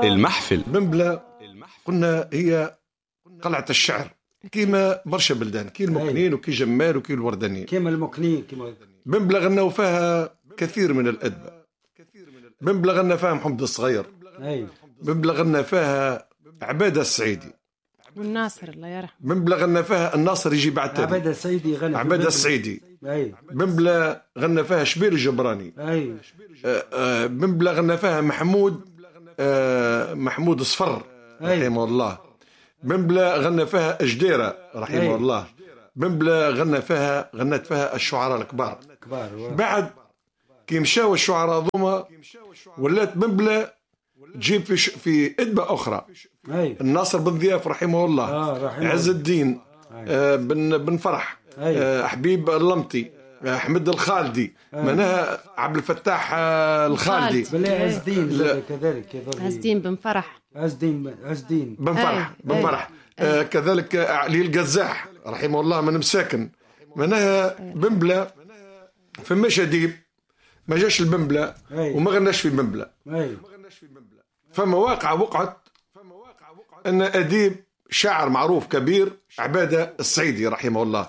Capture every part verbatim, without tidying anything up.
المحفل. بنبلة قلنا هي قلعة الشعر كيما برشا بلدان، كي المكنين وكي جمال وكي الوردانيين. كيما المكنين كيما بنبلة غنوا فيها كثير من الأدباء. بنبلة غنى فيها محمد الصغير. بنبلة غنى فيها عبادة السعيدي والناصر الله يرحمه. بنبلة غنى فيها الناصر يجي بعد تاني. عبادة السعيدي غنى عبادة السعيدي. بنبلة غنى فيها شبير الجبراني. أي. آه آه بنبلة غنى فيها محمود آه محمود الصفر رحمه الله. بنبلة غنى فيها جديرة رحمه أي. الله. بنبلة غنى فيها غنت فيها الشعراء الكبار. بعد كي مشاو الشعراء ذوما ولات بنبلة تجيب في ش... في أدباء أخرى. أي. الناصر بن ضياف رحمه الله. آه رحمه عز الدين آه بن بن فرح آه حبيب اللمطي آه أحمد الخالدي آه. منها عبد الفتاح آه الخالدي بلا عز الدين كذلك عز الدين بن فرح عز الدين عز الدين بن فرح بن فرح آه كذلك علي القزاح رحمه الله من مساكن. منها بنبلة في مشاديب ما جاش البنبلة وما غناش في بنبلة. فما واقع وقعت أن أديب شاعر معروف كبير عبادة السعيدي رحمه الله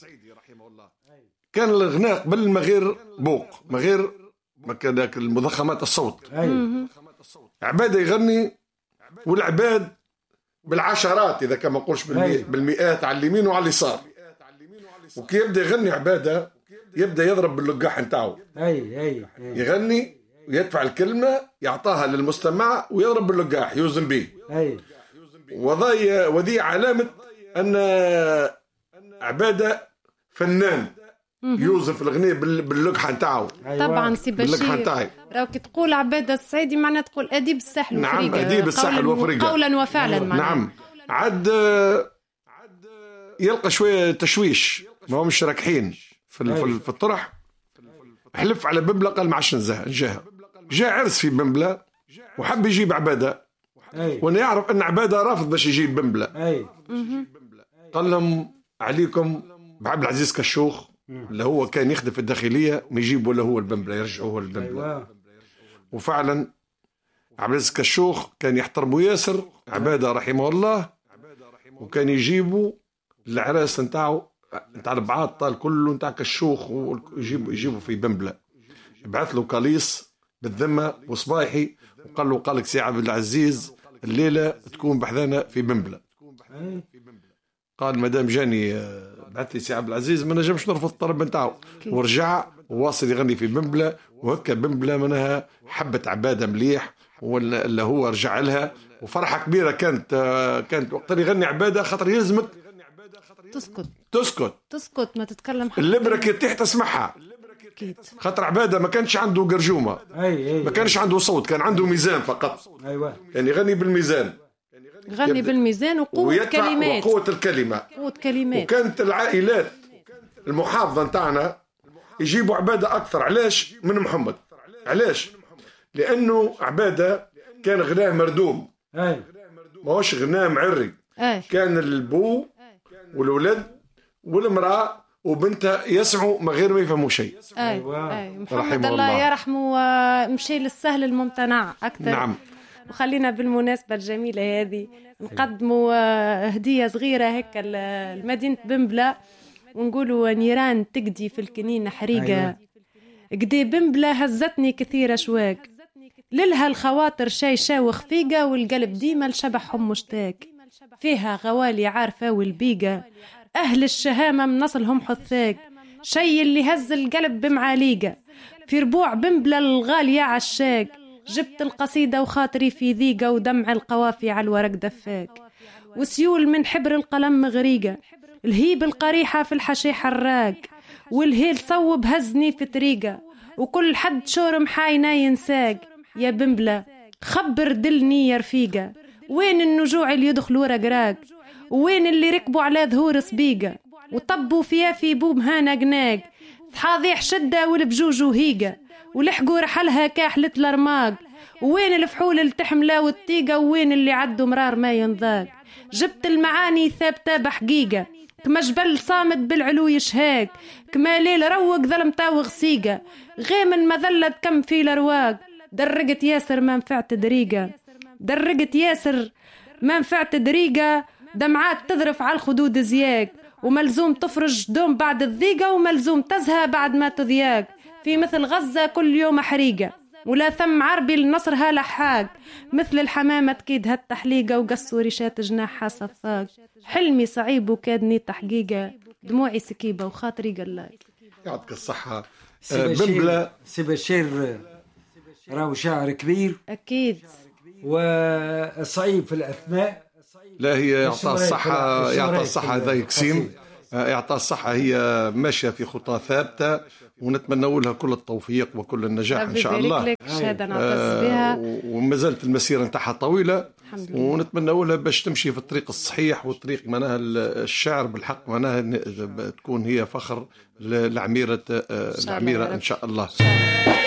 كان الغناء قبل ما غير بوق ما غير ما كان المضخمات الصوت. عبادة يغني والعباد بالعشرات إذا كما نقولش بالمئات على اليمين وعلى اليسار. وكي يبدأ يغني عبادة يبدأ يضرب باللقاح نتاعو. يغني ويدفع الكلمة يعطاها للمستمع ويضرب باللقاح يوزن به. وذي وذي علامة أن عبادة فنان يوزن في الأغنية باللقحة نتاعو. طبعا سي بشير راك تقول عبادة السعيدي معناها تقول أديب الساحل وفريقة. نعم أديب الساحل وفريقة قولا وفعلا معناها. نعم عد يلقى شوية تشويش ما همش راكحين في في الطرح. حلف على بنبلة قال ما عادش نجاها. جاء عرس في بنبلة وحب يجيب عبادة وانا يعرف ان عبادة رافض باش يجيب بنبلة. قال لهم عليكم بعبد العزيز كشوخ اللي هو كان يخدم في الداخلية ما يجيبوا له هو البنبلة يرجعوه البنبلة. وفعلا عبد العزيز كشوخ كان يحترمه ياسر عبادة رحمه الله وكان يجيبوا العراس نتاعو نتاع البعاط طال كله نتاع كشوخ ويجيبوا يجيبوا في بنبلة. بعث له كاليس بالذمة وصبايحي وقال له قالك سي عبد العزيز الليلة تكون بحذانا في بنبلة. قال مدام جاني بعث لي سي عبد العزيز ما نجمش نرفض الطلب نتاعو. ورجع وواصل يغني في بنبلة وهكا بنبلة منها حبة عبادة مليح ولا هو رجع لها وفرحة كبيرة كانت كانت وقت يغني عبادة خاطر يلزمك تسكت تسكت تسكت ما تتكلم حتى اللبرة كي تطيح تسمعها خاطر عبادة ما كانش عنده قرجومة ما كانش عنده صوت كان عنده ميزان فقط. يعني يغني بالميزان غني بالميزان وقوة كلمات وقوة الكلمة قوة كلمات. وكانت العائلات المحافظة نتاعنا يجيبوا عبادة أكثر. علاش من محمد؟ علاش؟ لأنه عبادة كان غناه مردوم ما هوش غناه معري. كان البو والولد والمرأة وبنتها يسمعوا ما غير ما يفهموا شيء. أيوة. أي. محمد الله يرحمه مشي للسهل الممتنع أكثر. نعم. وخلينا بالمناسبة الجميلة هذه نقدموا هدية صغيرة هيك لمدينة بنبلة ونقولوا نيران تقدي في الكنين حريقة. أيوة. قدي بنبلة هزتني كثير أشواق للها الخواطر شي شاوخ فيقة والقلب ديما لشبحهم مشتاق فيها غوالي عارفة والبيقة أهل الشهامة من نصلهم حثاق شي اللي هز القلب بمعاليقة في ربوع بنبلة الغالية عشاق جبت القصيدة وخاطري في ذيقة ودمع القوافي على الورق دفاق وسيول من حبر القلم مغريقة الهيب القريحة في الحشي حراق والهيل صوب هزني في طريقة وكل حد شورم حاينا ينساق يا بنبلة خبر دلني يا رفيقة وين النجوع اللي يدخلوا رقراق وين اللي ركبوا على ظهور صبيقة وطبوا فيها في بوم هانا قناق حاضيح شدة والبجوجو هيقة ولحقوا رحلها كاحلة الارماق وين الفحول التحملة والتيقة وين اللي عدوا مرار ما ينضاق جبت المعاني ثابتة بحقيقة كما جبل صامد بالعلو يشهاق كما ليل روق ظلم تاوغ سيقة غيم المذلة كم في الارواق درقت ياسر ما نفعت دريقة درقت ياسر ما نفعت دريقة، دمعات تذرف على الخدود زياق، وملزوم تفرج دوم بعد الضيقة، وملزوم تزهى بعد ما تضياق. في مثل غزة كل يوم حريقة، ولا ثم عربي لنصرها لحاق، مثل الحمامة تكيد هالتحليقة، وقصوا ريشات جناحها صفاق. حلمي صعيب وكادني تحقيقة، دموعي سكيبة وخاطري قلاق. يعطيك الصحة. بمبلة سي بشير راهو شاعر كبير أكيد، وصعيب في الأثناء. لا هي يعطى الصحة، يعطى الصحة هذا يكسيم، يعطى الصحة. هي ماشية في خطى ثابتة، ونتمنى لها كل التوفيق وكل النجاح إن شاء الله. آه وما زالت المسيرة نتاعها طويلة، ونتمنى لها باش تمشي في الطريق الصحيح، والطريق معناها الشعر بالحق معناها تكون هي فخر لعميرة العميرة إن شاء الله.